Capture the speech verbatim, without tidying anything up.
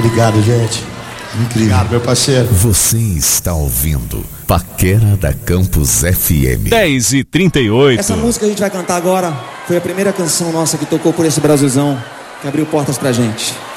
Obrigado, gente. Incrível. Obrigado, meu parceiro. Você está ouvindo Paquera da Campus F M. dez e trinta e oito. Essa música que a gente vai cantar agora foi a primeira canção nossa que tocou por esse Brasilzão, que abriu portas pra gente.